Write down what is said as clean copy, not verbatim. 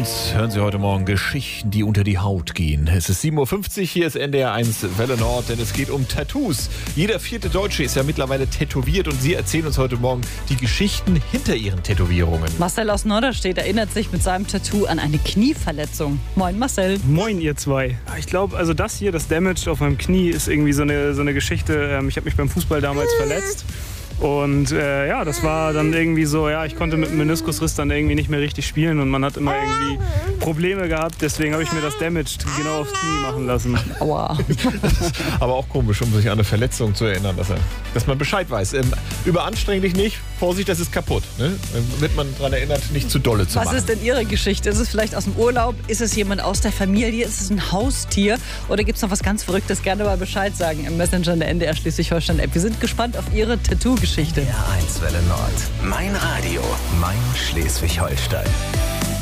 uns hören Sie heute Morgen Geschichten, die unter die Haut gehen. Es ist 7.50 Uhr, hier ist NDR 1 Welle Nord, denn es geht um Tattoos. Jeder 4. Deutsche ist ja mittlerweile tätowiert und Sie erzählen uns heute Morgen die Geschichten hinter Ihren Tätowierungen. Marcel aus Norderstedt erinnert sich mit seinem Tattoo an eine Knieverletzung. Moin Marcel. Moin ihr zwei. Ich glaube, also das hier, das Damage auf meinem Knie ist irgendwie so eine Geschichte. Ich habe mich beim Fußball damals verletzt. Und das war dann irgendwie so, ich konnte mit dem Meniskusriss dann irgendwie nicht mehr richtig spielen und man hat immer irgendwie Probleme gehabt. Deswegen habe ich mir das Damage genau aufs Knie machen lassen. Aua. Aber auch komisch, um sich an eine Verletzung zu erinnern, dass man Bescheid weiß. Überanstreng dich nicht, Vorsicht, das ist kaputt. Ne? Wird man daran erinnert, nicht zu dolle zu machen. Was ist denn Ihre Geschichte? Ist es vielleicht aus dem Urlaub? Ist es jemand aus der Familie? Ist es ein Haustier? Oder gibt es noch was ganz Verrücktes? Gerne mal Bescheid sagen im Messenger der NDR Schleswig-Holstein-App. Wir sind gespannt auf Ihre Tattoo-Geschichte. NDR 1 Welle Nord. Mein Radio, mein Schleswig-Holstein.